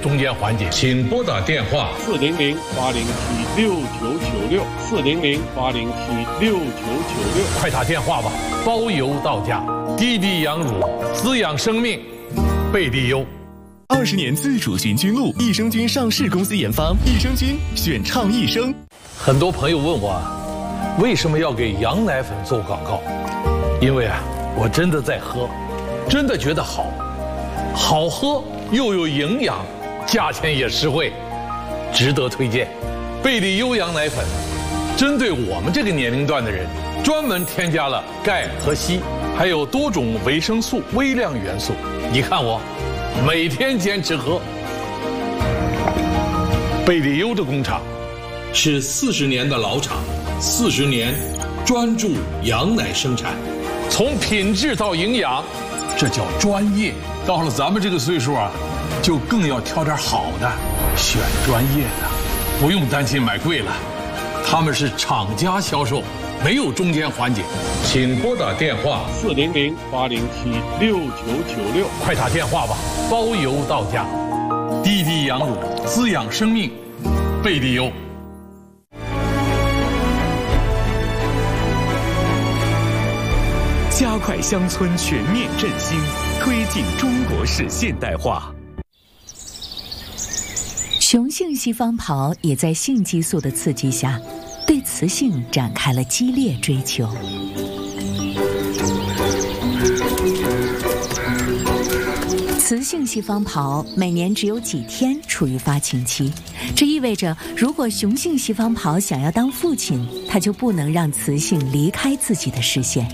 中间环节，请拨打电话 400-807-6996，400-807-6996， 快打电话吧，包邮到家。滴滴羊乳，滋养生命，贝利优。 20年自主循菌露，益生菌上市公司研发，益生菌选倡益生。 很多朋友问我，为什么要给羊奶粉做广告？因为我真的在喝，真的觉得好喝又有营养，价钱也实惠，值得推荐。贝利优羊奶粉针对我们这个年龄段的人，专门添加了钙和硒，还有多种维生素、微量元素。你看我每天坚持喝。贝利优的工厂是40年的老厂，40年专注羊奶生产，从品质到营养，这叫专业。到了咱们这个岁数就更要挑点好的，选专业的，不用担心买贵了。他们是厂家销售，没有中间环节。请拨打电话 400-807-6996， 快打电话吧，包邮到家。滴滴羊乳，滋养生命，贝利优。 加快乡村全面振兴，推进中国式现代化。 雄性西方狍也在性激素的刺激下，对雌性展开了激烈追求。雌性西方狍每年只有几天处于发情期，这意味着如果雄性西方狍想要当父亲，它就不能让雌性离开自己的视线。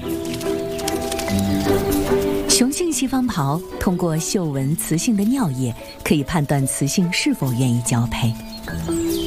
雄性西方狍通过嗅闻雌性的尿液，可以判断雌性是否愿意交配。